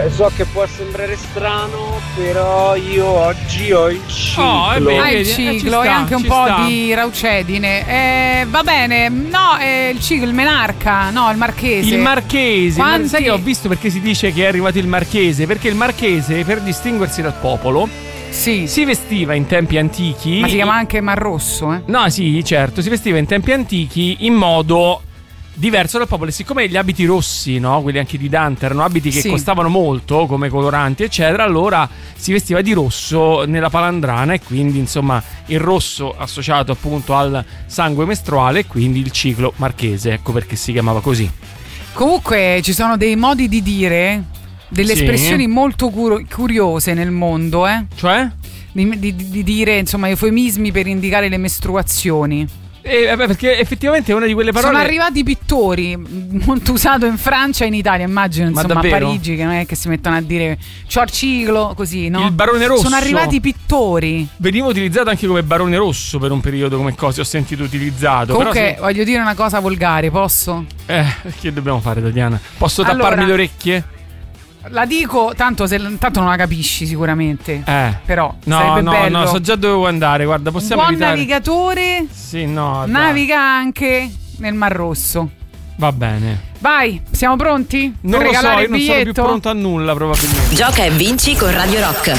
So che può sembrare strano, però io oggi ho il ciclo. Il ciclo e anche un po' di raucedine. Va bene, no, il ciclo, il Menarca, no, il Marchese. Il Marchese, Quanti... sai che ho visto perché si dice che è arrivato il Marchese? Perché il Marchese, per distinguersi dal popolo, si vestiva in tempi antichi. Ma si chiama anche Mar Rosso, eh? No, sì, certo, si vestiva in tempi antichi in modo diverso dal popolo. E siccome gli abiti rossi, no, quelli anche di Dante, erano abiti che costavano molto come coloranti eccetera, allora si vestiva di rosso nella Palandrana, e quindi insomma il rosso associato appunto al sangue mestruale, e quindi il ciclo marchese, ecco perché si chiamava così. Comunque ci sono dei modi di dire, delle espressioni molto curiose nel mondo, cioè di dire insomma eufemismi per indicare le mestruazioni. Perché effettivamente è una di quelle parole. Sono arrivati i pittori, molto usato in Francia e in Italia, immagino, insomma, a Parigi, che non è che si mettono a dire c'ho il ciclo, così, no? Il barone rosso. Sono arrivati i pittori. Veniva utilizzato anche come barone rosso per un periodo, come cose ho sentito utilizzato. Comunque però voglio dire una cosa volgare, posso? Che dobbiamo fare, Tatiana? Posso tapparmi le orecchie? La dico, tanto non la capisci sicuramente. Però sarebbe bello. No, so già dove vuoi andare. Guarda, possiamo buon evitare. Navigatore. Sì, no. Naviga anche nel Mar Rosso. Va bene. Vai, siamo pronti? Non per lo so, io non biglietto? sono più pronto a nulla probabilmente. Gioca e vinci con Radio Rock.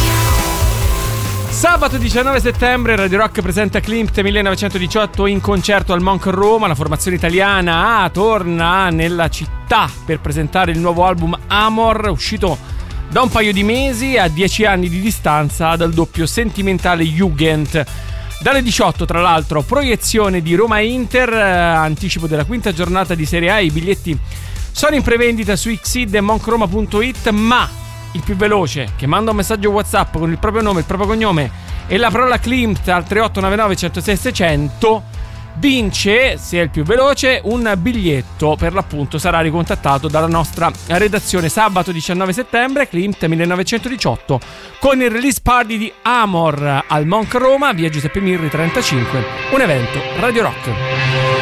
Sabato 19 settembre Radio Rock presenta Klimt 1918 in concerto al Monk Roma. La formazione italiana torna nella città per presentare il nuovo album Amor, uscito da un paio di mesi a 10 anni di distanza dal doppio sentimentale Jugend. Dalle 18 tra l'altro proiezione di Roma-Inter, anticipo della quinta giornata di Serie A. I biglietti sono in prevendita su Xid e monkroma.it, ma il più veloce che manda un messaggio WhatsApp con il proprio nome, il proprio cognome e la parola Klimt al 3899 106 600 vince, se è il più veloce, un biglietto. Per l'appunto sarà ricontattato dalla nostra redazione. Sabato 19 settembre Klimt 1918 con il release party di Amor al Monk Roma, via Giuseppe Mirri 35, un evento Radio Rock.